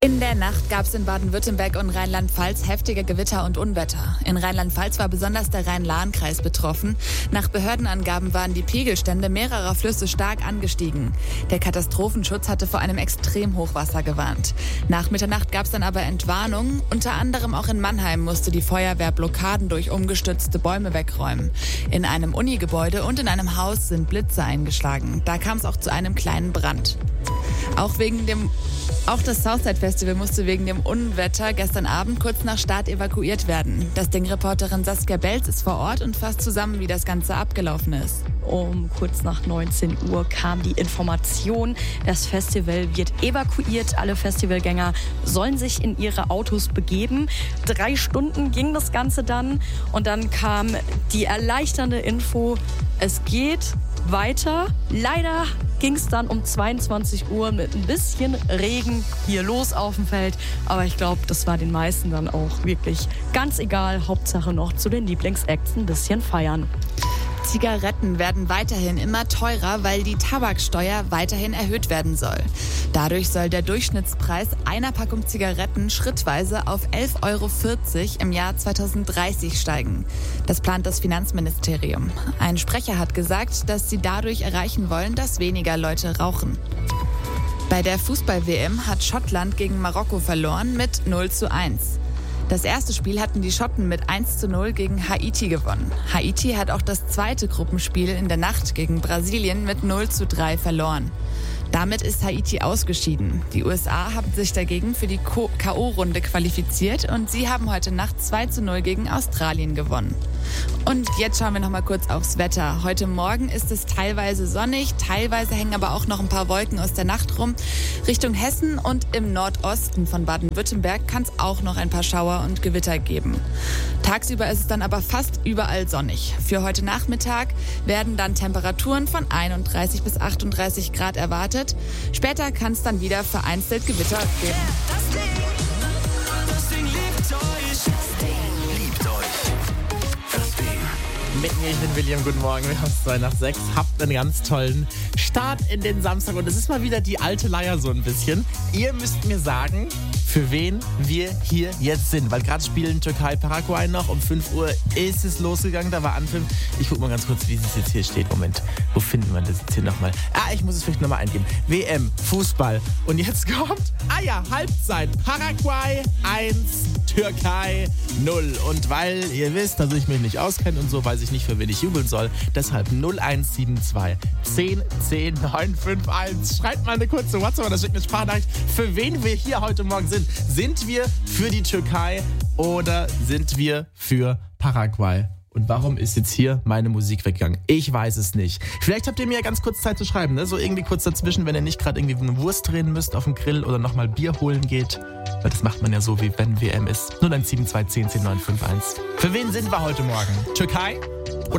In der Nacht gab es in Baden-Württemberg und Rheinland-Pfalz heftige Gewitter und Unwetter. In Rheinland-Pfalz war besonders der Rhein-Lahn-Kreis betroffen. Nach Behördenangaben waren die Pegelstände mehrerer Flüsse stark angestiegen. Der Katastrophenschutz hatte vor einem Extremhochwasser gewarnt. Nach Mitternacht gab es dann aber Entwarnungen. Unter anderem auch in Mannheim musste die Feuerwehr Blockaden durch umgestürzte Bäume wegräumen. In einem Unigebäude und in einem Haus sind Blitze eingeschlagen. Da kam es auch zu einem kleinen Brand. Auch das Southside Festival musste wegen dem Unwetter gestern Abend kurz nach Start evakuiert werden. Das Ding-Reporterin Saskia Belz ist vor Ort und fasst zusammen, wie das Ganze abgelaufen ist. Um kurz nach 19 Uhr kam die Information, das Festival wird evakuiert. Alle Festivalgänger sollen sich in ihre Autos begeben. 3 Stunden ging das Ganze dann und dann kam die erleichternde Info, es geht weiter. Leider ging es dann um 22 Uhr mit ein bisschen Regen hier los auf dem Feld. Aber ich glaube, das war den meisten dann auch wirklich ganz egal. Hauptsache noch zu den Lieblingsacts ein bisschen feiern. Zigaretten werden weiterhin immer teurer, weil die Tabaksteuer weiterhin erhöht werden soll. Dadurch soll der Durchschnittspreis einer Packung Zigaretten schrittweise auf 11,40 € im Jahr 2030 steigen. Das plant das Finanzministerium. Ein Sprecher hat gesagt, dass sie dadurch erreichen wollen, dass weniger Leute rauchen. Bei der Fußball-WM hat Schottland gegen Marokko verloren mit 0:1. Das erste Spiel hatten die Schotten mit 1:0 gegen Haiti gewonnen. Haiti hat auch das zweite Gruppenspiel in der Nacht gegen Brasilien mit 0:3 verloren. Damit ist Haiti ausgeschieden. Die USA haben sich dagegen für die K.O.-Runde qualifiziert und sie haben heute Nacht 2:0 gegen Australien gewonnen. Und jetzt schauen wir noch mal kurz aufs Wetter. Heute Morgen ist es teilweise sonnig, teilweise hängen aber auch noch ein paar Wolken aus der Nacht rum. Richtung Hessen und im Nordosten von Baden-Württemberg kann es auch noch ein paar Schauer und Gewitter geben. Tagsüber ist es dann aber fast überall sonnig. Für heute Nachmittag werden dann Temperaturen von 31 bis 38 Grad erwartet. Später kann es dann wieder vereinzelt Gewitter geben. Mit mir, ich bin William, guten Morgen, wir haben es 2:06, habt einen ganz tollen Start in den Samstag und es ist mal wieder die alte Leier so ein bisschen. Ihr müsst mir sagen, für wen wir hier jetzt sind, weil gerade spielen Türkei, Paraguay noch, um 5 Uhr ist es losgegangen, da war Anpfiff. Ich guck mal ganz kurz, wie es jetzt hier steht, Moment, wo finden wir das jetzt hier nochmal? Ich muss es vielleicht nochmal eingeben, WM, Fußball und jetzt kommt, Halbzeit, Paraguay 1, Türkei 0 und weil ihr wisst, dass ich mich nicht auskenne und so, weiß ich nicht, für wen ich jubeln soll. Deshalb 0172 10 10 951. Schreibt mal eine kurze WhatsApp oder schickt eine Sprachnachricht, für wen wir hier heute Morgen sind. Sind wir für die Türkei oder sind wir für Paraguay? Und warum ist jetzt hier meine Musik weggegangen? Ich weiß es nicht. Vielleicht habt ihr mir ja ganz kurz Zeit zu schreiben, ne? So irgendwie kurz dazwischen, wenn ihr nicht gerade irgendwie eine Wurst drehen müsst auf dem Grill oder nochmal Bier holen geht. Weil das macht man ja so, wie wenn WM ist. 0172 10 10 951. Für wen sind wir heute Morgen? Türkei